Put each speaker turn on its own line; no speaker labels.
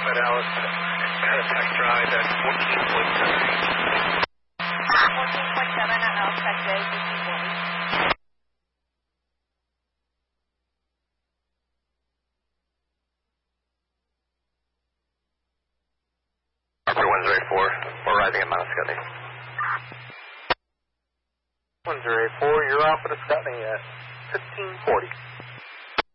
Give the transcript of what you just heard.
Dallas, had a tech drive at 14.7.
14.7 at House Tech Day, 1540.
Harper 104, we're arriving at Mount Scottney.
104, you're off at Scottney at 1540.